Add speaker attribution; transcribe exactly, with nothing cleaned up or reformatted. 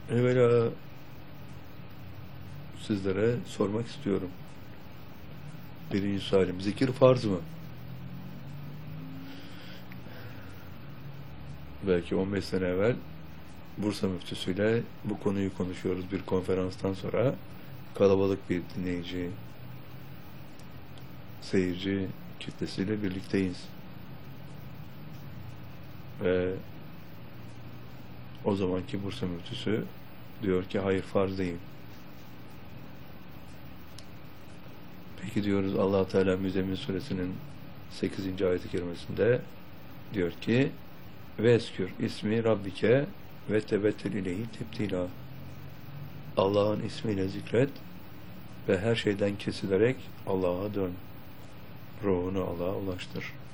Speaker 1: Evvela sizlere sormak istiyorum. Birinci sualim, zikir farz mı? Belki on beş sene evvel Bursa müftüsüyle bu konuyu konuşuyoruz bir konferanstan sonra. Kalabalık bir dinleyici, seyirci kitlesiyle birlikteyiz. Ve o zamanki Bursa müftüsü diyor ki hayır, farz değil. Peki diyoruz, Allah Teala Müzzemmil suresinin sekizinci ayet-i kerimesinde diyor ki ve eskür ismi Rabbike ve tebettel ileyhi tebdila. Allah'ın ismiyle zikret ve her şeyden kesilerek Allah'a dön. Ruhunu Allah'a ulaştır.